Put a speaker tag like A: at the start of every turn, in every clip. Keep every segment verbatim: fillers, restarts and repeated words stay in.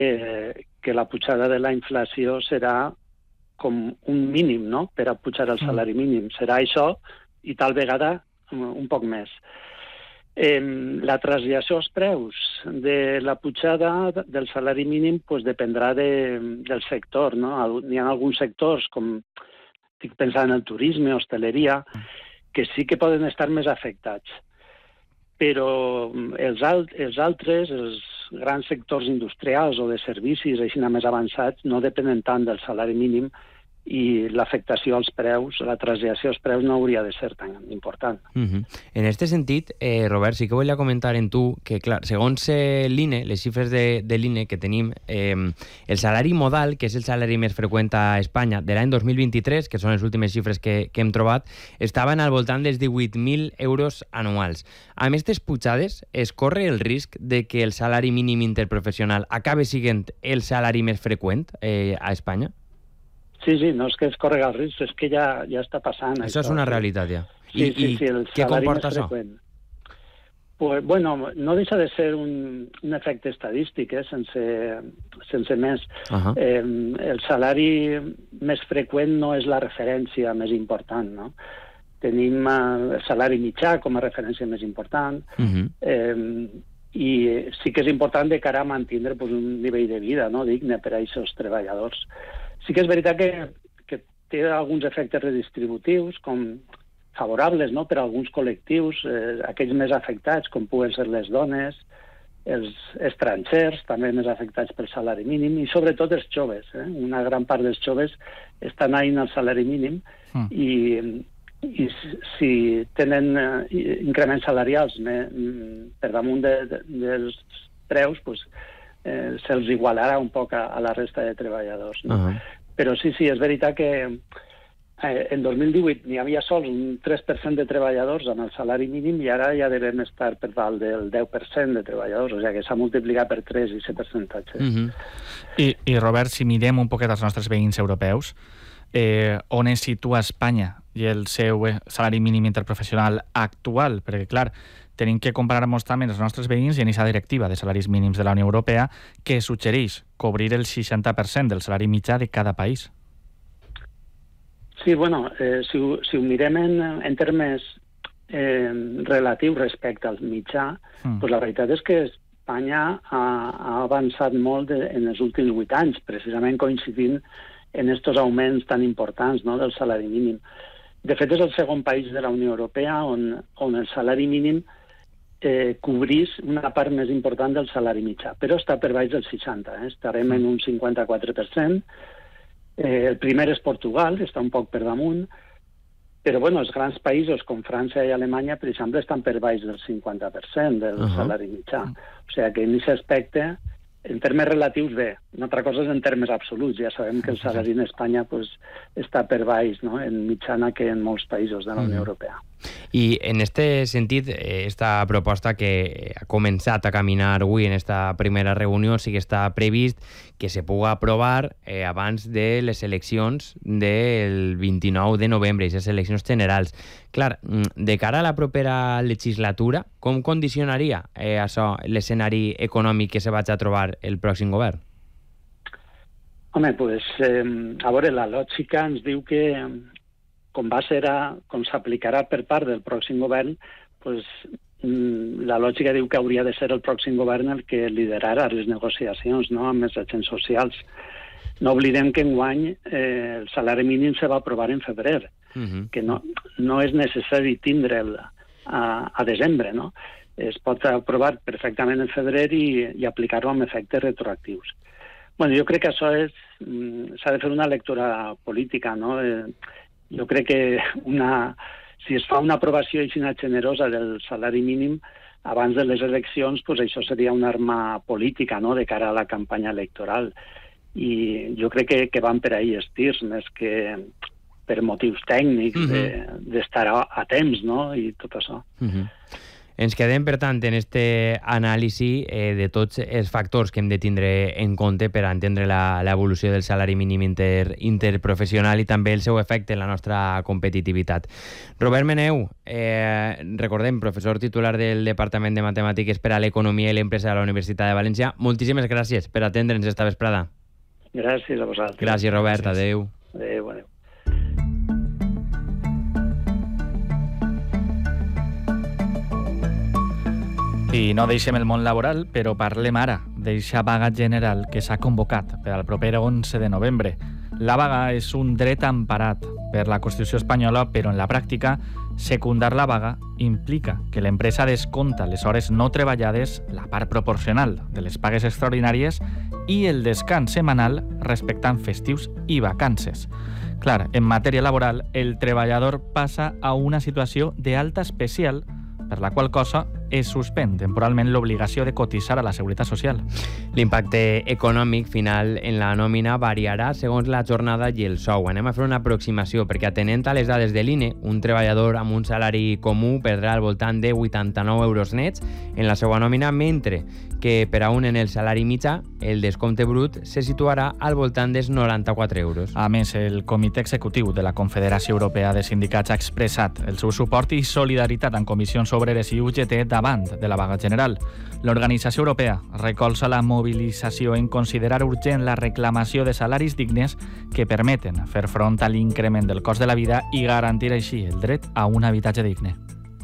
A: eh, que la pujada de la inflació serà com un mínim, no?, per a pujar el salari mínim. Serà això i tal vegada un poc més. Eh, la traslació als preus de la pujada del salari mínim pues, dependrà de, del sector, no? N'hi ha alguns sectors, com estic pensant en el turisme, hostaleria, que sí que poden estar més afectats. Però els, alt, els altres, els grans sectors industrials o de servicis així més avançats, no depenen tant del salari mínim i l'afectació als preus, la traslació als preus no hauria de ser tan important.
B: Uh-huh. En aquest sentit, eh, Robert, sí que volia comentar en tu que, clar, segons eh, l'I N E, les xifres de, de l'I N E que tenim, eh, el salari modal, que és el salari més freqüent a Espanya, de l'any dos mil vint-i-tres, que són les últimes xifres que, que hem trobat, estaven al voltant dels divuit mil euros anuals. Amb aquestes pujades, es corre el risc de que el salari mínim interprofessional acabe sent el salari més freqüent eh, a Espanya?
A: Sí, sí, no és que es correga el risc, és que ja, ja està passant.
B: Això, això és una realitat, ja.
A: Sí,
B: I,
A: sí, sí, el
B: què
A: salari
B: comporta
A: més
B: això?
A: freqüent. Pues, bueno, no deixa de ser un, un efecte estadístic, eh, sense, sense més.
B: Uh-huh.
A: Eh, el salari més freqüent no és la referència més important, no? Tenim eh, el salari mitjà com a referència més important, uh-huh. eh, i sí que és important de cara a mantenir pues, un nivell de vida, no?, digne per a aquests treballadors. Sí que és veritat que, que té alguns efectes redistributius, com favorables, no?, per a alguns col·lectius, eh, aquells més afectats, com puguen ser les dones, els estrangers, també més afectats pel salari mínim, i sobretot els joves. Eh? Una gran part dels joves estan ahí en el salari mínim, mm. i, i si tenen eh, increments salarials me, per damunt de, de, dels preus, pues, Eh, se'ls igualarà un poc a, a la resta de treballadors. No? Uh-huh. Però sí, sí, és veritat que eh, en dos mil divuit n'hi havia sols un tres per cent de treballadors amb el salari mínim i ara ja devem estar per dalt del deu per cent de treballadors, o sigui que s'ha multiplicat per tres i aquest percentatge.
C: Uh-huh. I, I Robert, si mirem un poquet els nostres veïns europeus, eh, on es situa Espanya i el seu salari mínim interprofessional actual? Perquè, clar, tenim que comparar-nos també els nostres veïns i en aquesta directiva de salaris mínims de la Unió Europea que suggereix cobrir el seixanta per cent del salari mitjà de cada país.
A: Sí, bueno, eh, si, ho, si ho mirem en, en termes eh, relatius respecte al mitjà, mm. pues la veritat és que Espanya ha, ha avançat molt de, en els últims vuit anys, precisament coincidint en aquests augments tan importants, no?, del salari mínim. De fet, és el segon país de la Unió Europea on, on el salari mínim Eh, cobrís una part més important del salari mitjà, però està per baix del seixanta, eh? Estarem en un cinquanta-quatre per cent. Eh, el primer és Portugal, està un poc per damunt, però bueno, els grans països com França i Alemanya, per exemple, estan per baix del cinquanta per cent del uh-huh. salari mitjà. O sigui que en aquest aspecte, en termes relatius, bé. Una altra cosa és en termes absoluts. Ja sabem que el salari en Espanya pues, està per baix, no?, en mitjana que en molts països de la Unió uh-huh. Europea.
B: I en aquest sentit, esta proposta que ha començat a caminar avui en esta primera reunió, sí que està previst que se puga aprovar eh, abans de les eleccions del vint-i-nou de novembre, aquestes eleccions generals. Clar, de cara a la propera legislatura, com condicionaria eh, això l'escenari econòmic que se vaig a trobar el pròxim govern?
A: Home, pues, eh, a veure, la lògica ens diu que com va ser a, com s'aplicarà per part del pròxim govern, pues, la lògica diu que hauria de ser el pròxim govern el que liderarà les negociacions, no?, amb els agents socials. No oblidem que enguany eh, el salari mínim se va aprovar en febrer, uh-huh. que no, no és necessari tindre'l a, a desembre, no? Es pot aprovar perfectament en febrer i, i aplicar-lo amb efectes retroactius. Bueno, jo crec que això és, s'ha de fer una lectura política, no? Eh, jo crec que una, si es fa una aprovació així generosa del salari mínim abans de les eleccions, pues això seria una arma política, no?, de cara a la campanya electoral. I jo crec que, que van per ahí els tirs, més que per motius tècnics, uh-huh. de, d'estar a, a temps, no?, i tot això.
B: Uh-huh. Ens quedem, per tant, en este anàlisi eh, de tots els factors que hem de tindre en compte per a entendre l'evolució del salari mínim inter, interprofessional i també el seu efecte en la nostra competitivitat. Robert Meneu, eh, recordem, professor titular del Departament de Matemàtiques per a l'Economia i l'Empresa de la Universitat de València. Moltíssimes gràcies per atendre'ns esta vesprada.
A: Gràcies a vosaltres.
B: Gràcies, Robert. Gràcies. Adéu.
A: Adéu, adéu.
C: I no deixem el món laboral, però parlem ara d'eixa vaga general que s'ha convocat per al proper onze de novembre. La vaga és un dret emparat per la Constitució espanyola, però en la pràctica, secundar la vaga implica que l'empresa descompta les hores no treballades, la part proporcional de les pagues extraordinàries i el descans setmanal respectant festius i vacances. Clar, en matèria laboral, el treballador passa a una situació d'alta especial per la qual cosa es suspèn temporalment l'obligació de cotitzar a la Seguretat Social.
B: L'impacte econòmic final en la nòmina variarà segons la jornada i el sou. Anem a fer una aproximació, perquè atenent a les dades de l'I N E, un treballador amb un salari comú perdrà al voltant de vuitanta-nou euros nets en la seva nòmina, mentre que per a un en el salari mitjà, el descompte brut se situarà al voltant dels noranta-quatre euros.
C: A més, el Comitè Executiu de la Confederació Europea de Sindicats ha expressat el seu suport i solidaritat en comissions obreres i U G T davant de la vaga general. L'organització europea recolza la mobilització en considerar urgent la reclamació de salaris dignes que permeten fer front a l'increment del cost de la vida i garantir així el dret a un habitatge digne.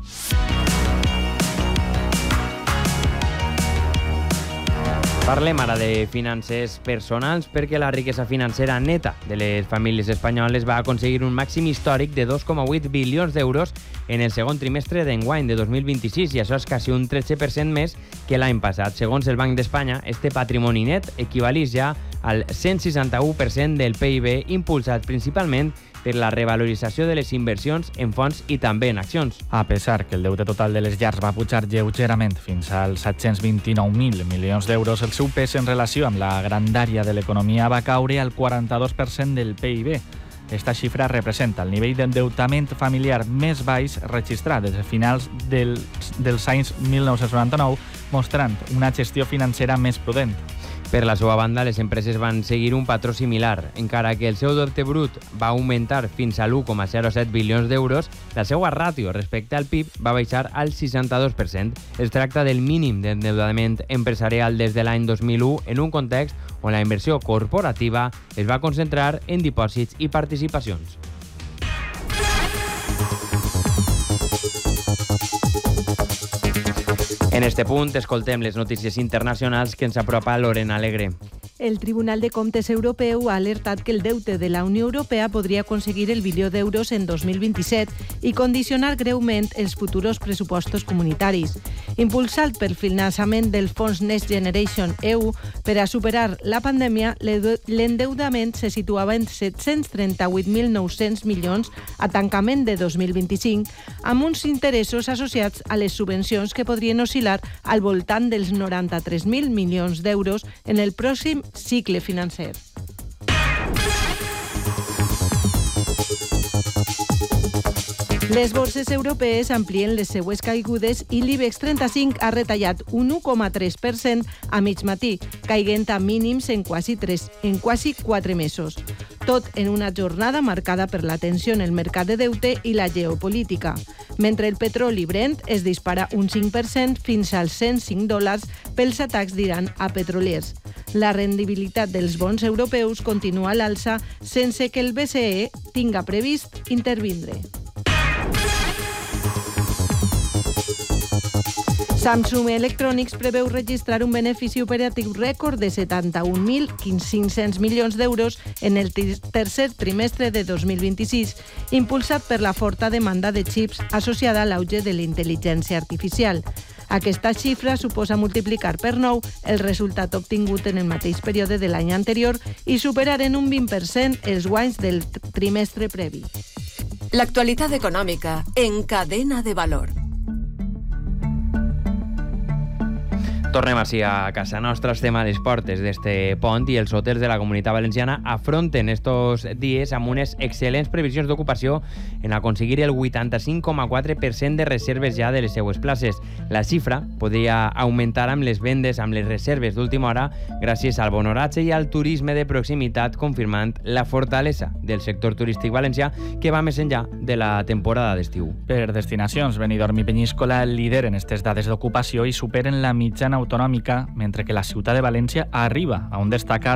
B: Parlem ara de finances personals perquè la riquesa financera neta de les famílies espanyoles va aconseguir un màxim històric de dos coma vuit bilions d'euros en el segon trimestre d'enguany de dos mil vint-i-sis, i això és quasi un tretze per cent més que l'any passat. Segons el Banc d'Espanya, este patrimoni net equivalís ja al cent seixanta-u per cent del P I B, impulsat principalment per la revalorització de les inversions en fons i també en accions.
C: A pesar que el deute total de les llars va pujar lleugerament fins als set-cents vint-i-nou mil milions d'euros, el seu pes en relació amb la grandària de l'economia va caure al quaranta-dos per cent del P I B. Esta xifra representa el nivell d'endeutament familiar més baix registrat des de finals del, dels anys mil nou-cents noranta-nou, mostrant una gestió financera més prudent.
B: Per la seva banda, les empreses van seguir un patró similar. Encara que el seu deute brut va augmentar fins a l'u coma zero set bilions d'euros, la seva ràtio respecte al P I B va baixar al seixanta-dos per cent. Es tracta del mínim d'endeutament empresarial des de l'any dos mil u en un context on la inversió corporativa es va concentrar en dipòsits i participacions. En este punt, escoltem les notícies internacionals que ens apropa Lorena Alegre.
D: El Tribunal de Comptes Europeu ha alertat que el deute de la Unió Europea podria aconseguir el bilió d'euros en dos mil vint-i-set i condicionar greument els futurs pressupostos comunitaris. Impulsat pel finançament del fons Next Generation E U per a superar la pandèmia, l'endeutament se situava en set-cents trenta-vuit mil nou-cents milions a tancament de dos mil vint-i-cinc, amb uns interessos associats a les subvencions que podrien oscil·lar al voltant dels noranta-tres mil milions d'euros en el pròxim cicle financer. Les borses europees amplien les seues caigudes i l'IBEX trenta-cinc ha retallat un u coma tres per cent a mig matí, caiguent a mínims en quasi, tres, en quasi quatre mesos. Tot en una jornada marcada per la tensió en el mercat de deute i la geopolítica. Mentre el petroli Brent es dispara un cinc per cent fins als cent cinc dòlars pels atacs d'Iran a petroliers. La rendibilitat dels bons europeus continua a l'alça sense que el B C E tinga previst intervindre. Samsung Electronics preveu registrar un benefici operatiu rècord de setanta-un mil cinc-cents milions d'euros en el tercer trimestre de dos mil vint-i-sis, impulsat per la forta demanda de xips associada a l'auge de la intel·ligència artificial. Aquesta xifra suposa multiplicar per nou el resultat obtingut en el mateix període de l'any anterior i superar en un vint per cent els guanys del trimestre previ.
E: L'actualitat econòmica en Cadena de Valor.
B: tornem així a casa nostra. Estem a les portes d'este pont i els hotels de la Comunitat Valenciana afronten estos dies amb unes excel·lents previsions d'ocupació en aconseguir el vuitanta-cinc coma quatre per cent de reserves ja de les seues places. La xifra podria augmentar amb les vendes, amb les reserves d'última hora, gràcies al bon oratge i al turisme de proximitat, confirmant la fortalesa del sector turístic valencià que va més enllà de la temporada d'estiu.
C: Per destinacions, Benidorm i Penyíscola lideren aquestes dades d'ocupació i superen la mitjana autonòmica, mentre que la ciutat de València arriba a un destacat